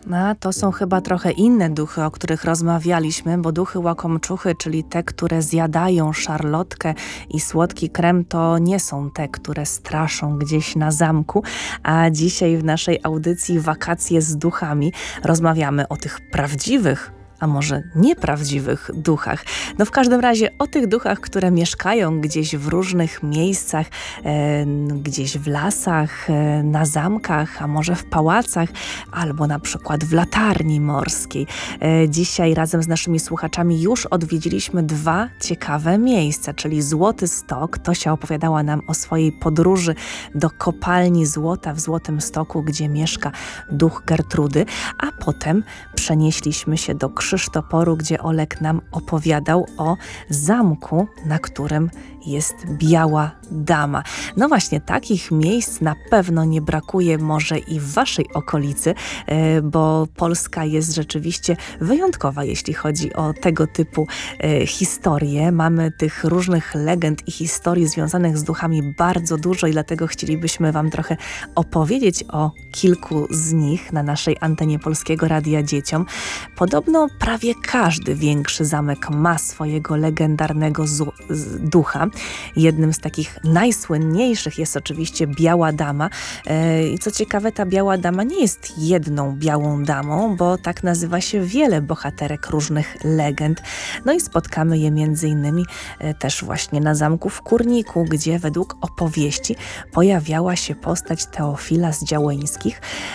A to są chyba trochę inne duchy, o których rozmawialiśmy, bo duchy łakomczuchy, czyli te, które zjadają szarlotkę i słodki krem, to nie są te, które straszą gdzieś na zamku. A dzisiaj w naszej audycji Wakacje z duchami rozmawiamy o tych prawdziwych, a może nieprawdziwych duchach. No w każdym razie o tych duchach, które mieszkają gdzieś w różnych miejscach, gdzieś w lasach, na zamkach, a może w pałacach, albo na przykład w latarni morskiej. Dzisiaj razem z naszymi słuchaczami już odwiedziliśmy 2 ciekawe miejsca, czyli Złoty Stok. Tosia opowiadała nam o swojej podróży do kopalni złota w Złotym Stoku, gdzie mieszka duch Gertrudy, a potem przenieśliśmy się do Krzysztoporu, gdzie Olek nam opowiadał o zamku, na którym jest Biała Dama. No właśnie, takich miejsc na pewno nie brakuje może i w waszej okolicy, bo Polska jest rzeczywiście wyjątkowa, jeśli chodzi o tego typu historie. Mamy tych różnych legend i historii związanych z duchami bardzo dużo i dlatego chcielibyśmy wam trochę opowiedzieć o kilku z nich na naszej antenie Polskiego Radia Dzieciom. Podobno prawie każdy większy zamek ma swojego legendarnego ducha. Jednym z takich najsłynniejszych jest oczywiście Biała Dama. I co ciekawe, ta Biała Dama nie jest jedną białą damą, bo tak nazywa się wiele bohaterek różnych legend. No i spotkamy je między innymi też właśnie na zamku w Kurniku, gdzie według opowieści pojawiała się postać Teofila z Działeńskich.